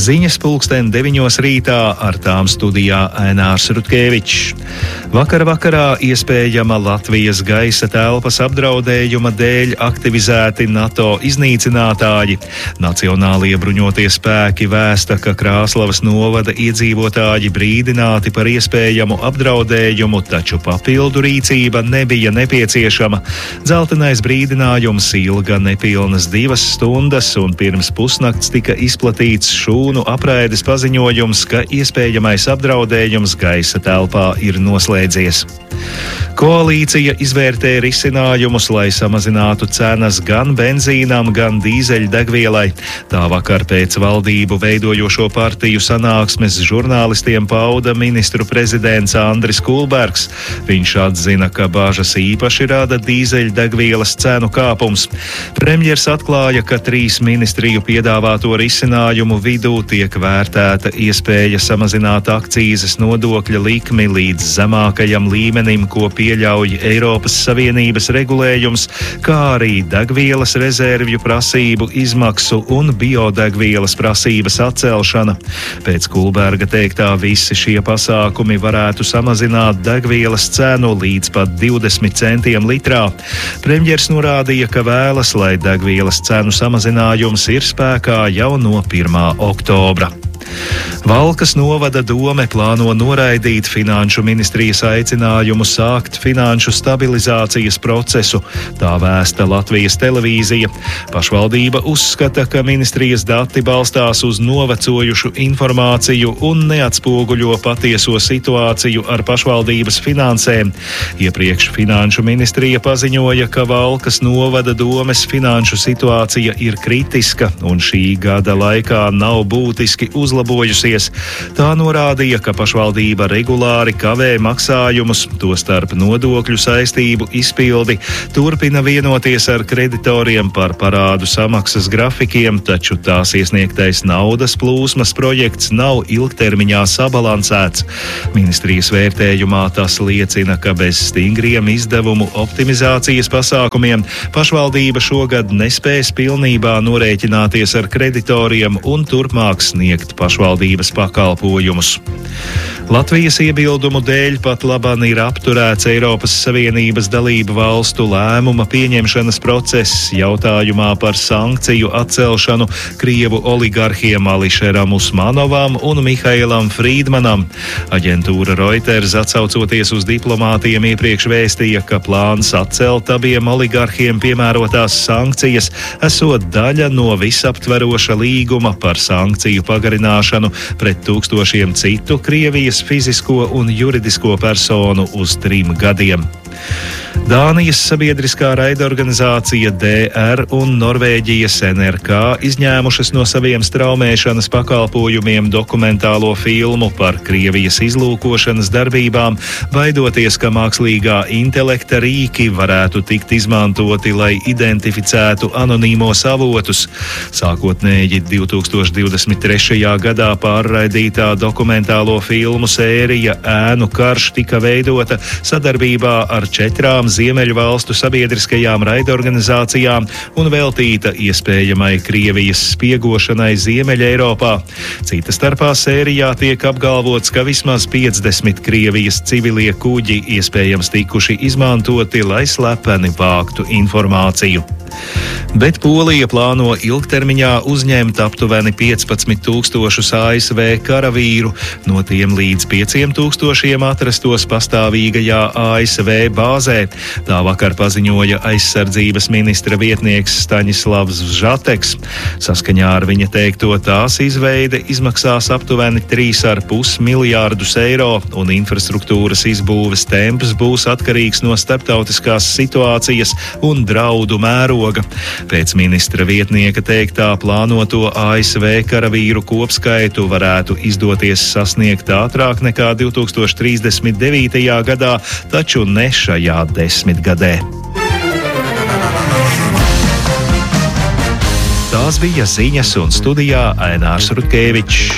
Ziņas pulksten 9 rītā, ar tām studijā Ainārs Rutkevičs. Vakarā iespējama Latvijas gaisa telpas apdraudējuma dēļ aktivizēti NATO iznīcinātāji. Nacionālie bruņotie spēki vēsta, ka Krāslavas novada iedzīvotāji brīdināti par iespējamu apdraudējumu, taču papildu rīcība nebija nepieciešama. Dzeltenais brīdinājums ilga nepilnas 2 stundas, un pirms pusnakts tika izplatīts šūnu apraides paziņojums, ka iespējamais apdraudējums gaisa telpā ir noslēdzies. Koalīcija izvērtē risinājumus, lai samazinātu cenas gan benzīnam, gan dīzeļdegvielai. Tā vakar pēc valdību veidojošo partiju sanāksmes žurnālistiem pauda ministru prezidents Andris Kulbergs. Viņš atzina, ka bažas īpaši rada dīzeļdegvielas cenu kāpums. Premjers atklāja, ka 3 ministriju piedāvāto risinājumu vidū tiek vērtēta iespēja samazināt akcīzes nodokļa likmi līdz zemākajam līmenim, ko pieļauj Eiropas Savienības regulējums, kā arī degvielas rezervju prasību izmaksu un biodegvielas prasības atcelšana. Pēc Kulberga teiktā visi šie pasākumi varētu samazināt degvielas cenu līdz pat 20 centiem litrā. Premjers norādīja, ka vēlas, lai degvielas cenu samazinājums ir spēkā jau no 1. oktobra. Valkas novada dome plāno noraidīt Finanšu ministrijas aicinājumu sākt finanšu stabilizācijas procesu, tā vēsta Latvijas televīzija. Pašvaldība uzskata, ka ministrijas dati balstās uz novecojušu informāciju un neatspoguļo patieso situāciju ar pašvaldības finansēm. Iepriekš Finanšu ministrija paziņoja, ka Valkas novada domes finanšu situācija ir kritiska un šī gada laikā nav būtiski uzlabojusies. Tā norādīja, ka pašvaldība regulāri kavē maksājumus, tostarp nodokļu saistību izpildi, turpina vienoties ar kreditoriem par parādu samaksas grafikiem, taču tās iesniegtais naudas plūsmas projekts nav ilgtermiņā sabalansēts. Ministrijas vērtējumā tas liecina, ka bez stingriem izdevumu optimizācijas pasākumiem pašvaldība šogad nespēs pilnībā norēķināties ar kreditoriem un turpmāk sniegt pašvaldības pakalpojumus. Latvijas iebildumu dēļ pat labāk ir apturēts Eiropas Savienības dalību valstu lēmuma pieņemšanas process jautājumā par sankciju atcelšanu Krievu oligarhiem Ališeram Usmanovam un Mihailam Frīdmanam. Aģentūra Reuters, atsaucoties uz diplomātiem, iepriekš vēstīja, ka plāns atcelt abiem oligarhiem piemērotās sankcijas esot daļa no visaptveroša līguma par sankciju pagarināšanu pret tūkstošiem citu Krievijas fizisko un juridisko personu uz 3 gadiem. Dānijas sabiedriskā raidorganizācija DR un Norvēģijas NRK izņēmušas no saviem straumēšanas pakalpojumiem dokumentālo filmu par Krievijas izlūkošanas darbībām, baidoties, ka mākslīgā intelekta rīki varētu tikt izmantoti, lai identificētu anonīmos avotus. Sākotnēji 2023. gadā pārraidītā dokumentālo filmu sērija Ēnu karš tika veidota sadarbībā ar 4 Ziemeļu valstu sabiedriskajām raidorganizācijām un veltīta iespējamai Krievijas spiegošanai Ziemeļa Eiropā. Cita starpā sērijā tiek apgalvots, ka vismaz 50 Krievijas civilie kuģi iespējams tikuši izmantoti, lai slepeni vāktu informāciju. Bet Polija plāno ilgtermiņā uzņemt aptuveni 15,000 ASV karavīru, no tiem līdz 5,000 atrastos pastāvīgajā ASV bāzē. Tā vakar paziņoja aizsardzības ministra vietnieks Staņislavs Žateks. Saskaņā ar viņa teikto, tās izveide izmaksās aptuveni 3,5 miljārdus eiro, un infrastruktūras izbūves temps būs atkarīgs no starptautiskās situācijas un draudu mēroga. Pēc ministra vietnieka teiktā, plānoto ASV karavīru kopskaitu varētu izdoties sasniegt ātrāk nekā 2039. gadā, taču ne šajā 10 gadē. Tās bija ziņas, un studijā Ainārs Rutkevičs.